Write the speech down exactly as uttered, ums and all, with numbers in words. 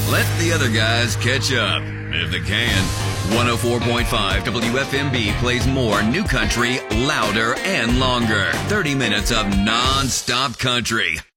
Let the other guys catch up, if they can. one oh four point five W F M B plays more new country, louder and longer. thirty minutes of non-stop country.